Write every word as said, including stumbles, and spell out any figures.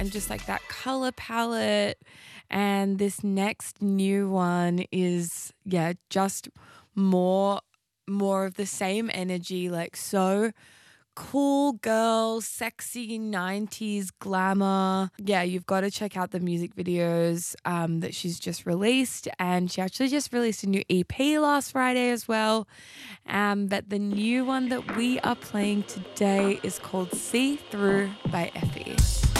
and just like that color palette. And this next new one is, yeah, just more more of the same energy, like so cool girl, sexy nineties glamour. Yeah, you've got to check out the music videos um, that she's just released. And she actually just released a new E P last Friday as well. Um, but the new one that we are playing today is called See Through by Effie.